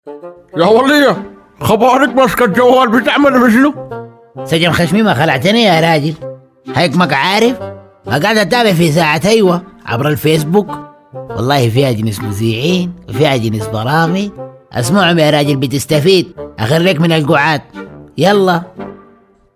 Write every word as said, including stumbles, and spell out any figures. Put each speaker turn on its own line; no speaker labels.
يا ولية خبارك ماسكة الجوال بتعمل بشنو؟
سجن خشمي ما خلعتني يا راجل، هيكمك عارف قاعد اتابع في ساعة ايوه عبر الفيسبوك، والله فيها جنس مذيعين وفيها جنس برامج، اسمعهم يا راجل بتستفيد، اخرك من القعاد. يلا